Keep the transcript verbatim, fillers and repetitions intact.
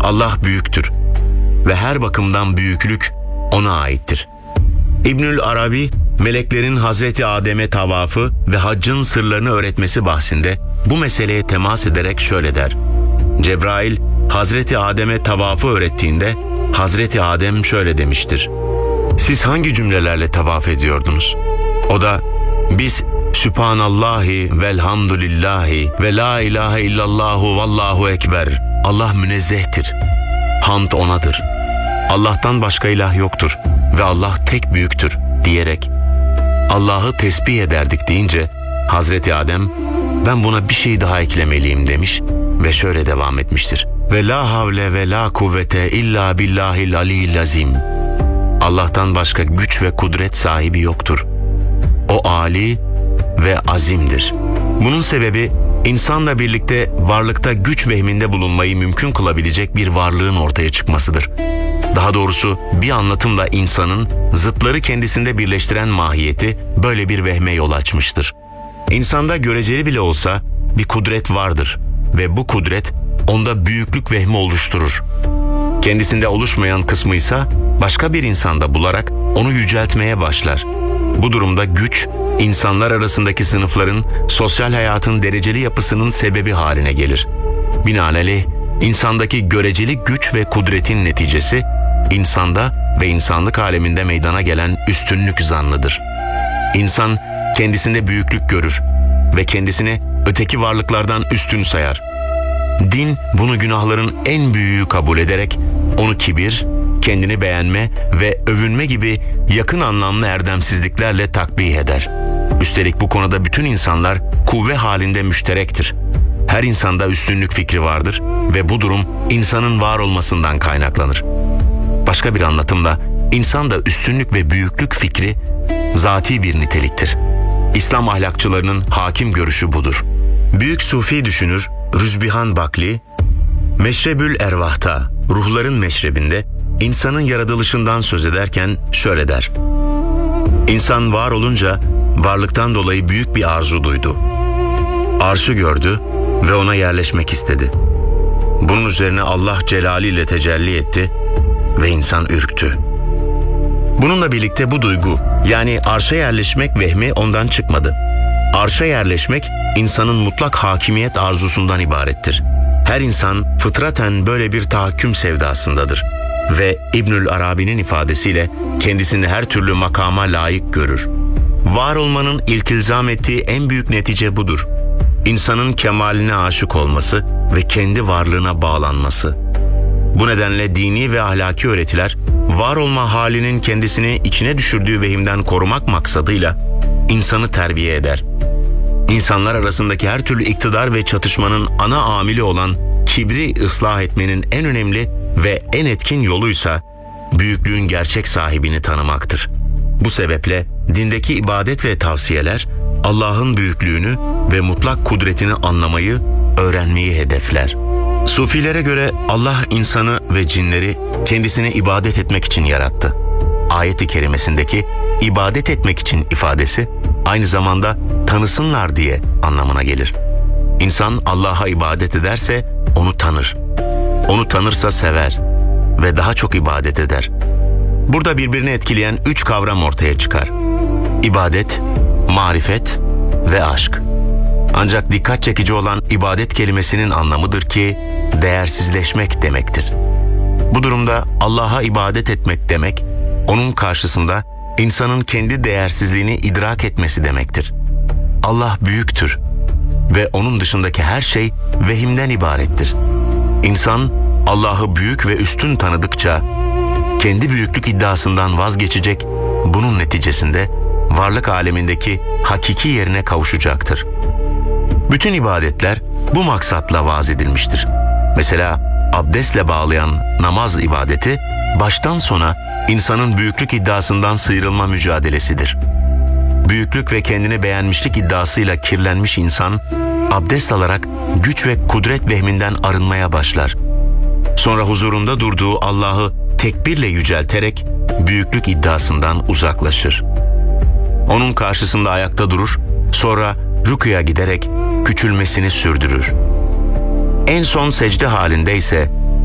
Allah büyüktür ve her bakımdan büyüklük ona aittir. İbnül Arabi, meleklerin Hazreti Adem'e tavafı ve haccın sırlarını öğretmesi bahsinde bu meseleye temas ederek şöyle der: Cebrail, Hazreti Adem'e tavafı öğrettiğinde Hazreti Adem şöyle demiştir: siz hangi cümlelerle tavaf ediyordunuz? O da, biz Sübhanallahi velhamdülillahi ve la ilahe illallahu vallahu ekber. Allah münezzehtir. Hamd onadır. Allah'tan başka ilah yoktur ve Allah tek büyüktür diyerek Allah'ı tesbih ederdik deyince Hazreti Adem, ben buna bir şey daha eklemeliyim demiş ve şöyle devam etmiştir: ve la havle ve la kuvvete illa billahil aliyyil azim. Allah'tan başka güç ve kudret sahibi yoktur. O âli ve azimdir. Bunun sebebi insanla birlikte varlıkta güç vehminde bulunmayı mümkün kılabilecek bir varlığın ortaya çıkmasıdır. Daha doğrusu bir anlatımla insanın zıtları kendisinde birleştiren mahiyeti böyle bir vehme yol açmıştır. İnsanda göreceli bile olsa bir kudret vardır ve bu kudret onda büyüklük vehmi oluşturur. Kendisinde oluşmayan kısmıysa başka bir insanda bularak onu yüceltmeye başlar. Bu durumda güç, insanlar arasındaki sınıfların sosyal hayatın dereceli yapısının sebebi haline gelir. Binaenaleyh, insandaki göreceli güç ve kudretin neticesi, insanda ve insanlık aleminde meydana gelen üstünlük zannıdır. İnsan kendisinde büyüklük görür ve kendisini öteki varlıklardan üstün sayar. Din bunu günahların en büyüğü kabul ederek onu kibir, kendini beğenme ve övünme gibi yakın anlamlı erdemsizliklerle takbih eder. Üstelik bu konuda bütün insanlar kuvve halinde müşterektir. Her insanda üstünlük fikri vardır ve bu durum insanın var olmasından kaynaklanır. Başka bir anlatımla insanda üstünlük ve büyüklük fikri zati bir niteliktir. İslam ahlakçılarının hakim görüşü budur. Büyük Sufi düşünür Rüzbihan Bakli, Meşrebül Ervah'ta, ruhların meşrebinde insanın yaratılışından söz ederken şöyle der: İnsan var olunca varlıktan dolayı büyük bir arzu duydu. Arşı gördü ve ona yerleşmek istedi. Bunun üzerine Allah celaliyle tecelli etti ve insan ürktü. Bununla birlikte bu duygu, yani arşa yerleşmek vehmi ondan çıkmadı. Arşa yerleşmek insanın mutlak hakimiyet arzusundan ibarettir. Her insan fıtraten böyle bir tahakküm sevdasındadır ve İbnül Arabi'nin ifadesiyle kendisini her türlü makama layık görür. Var olmanın iltizam ettiği en büyük netice budur. İnsanın kemaline aşık olması ve kendi varlığına bağlanması. Bu nedenle dini ve ahlaki öğretiler, var olma halinin kendisini içine düşürdüğü vehimden korumak maksadıyla insanı terbiye eder. İnsanlar arasındaki her türlü iktidar ve çatışmanın ana amili olan kibri ıslah etmenin en önemli ve en etkin yoluysa büyüklüğün gerçek sahibini tanımaktır. Bu sebeple dindeki ibadet ve tavsiyeler Allah'ın büyüklüğünü ve mutlak kudretini anlamayı, öğrenmeyi hedefler. Sufilere göre Allah insanı ve cinleri kendisine ibadet etmek için yarattı. Ayet-i kerimesindeki ibadet etmek için ifadesi aynı zamanda tanısınlar diye anlamına gelir. İnsan Allah'a ibadet ederse onu tanır. Onu tanırsa sever ve daha çok ibadet eder. Burada birbirini etkileyen üç kavram ortaya çıkar: İbadet, marifet ve aşk. Ancak dikkat çekici olan ibadet kelimesinin anlamıdır ki değersizleşmek demektir. Bu durumda Allah'a ibadet etmek demek, onun karşısında insanın kendi değersizliğini idrak etmesi demektir. Allah büyüktür ve onun dışındaki her şey vehimden ibarettir. İnsan Allah'ı büyük ve üstün tanıdıkça kendi büyüklük iddiasından vazgeçecek, bunun neticesinde varlık alemindeki hakiki yerine kavuşacaktır. Bütün ibadetler bu maksatla vaz edilmiştir. Mesela abdestle bağlayan namaz ibadeti baştan sona insanın büyüklük iddiasından sıyrılma mücadelesidir. Büyüklük ve kendini beğenmişlik iddiasıyla kirlenmiş insan abdest alarak güç ve kudret vehminden arınmaya başlar. Sonra huzurunda durduğu Allah'ı tekbirle yücelterek büyüklük iddiasından uzaklaşır. Onun karşısında ayakta durur, sonra rüküya giderek küçülmesini sürdürür. En son secde halinde ise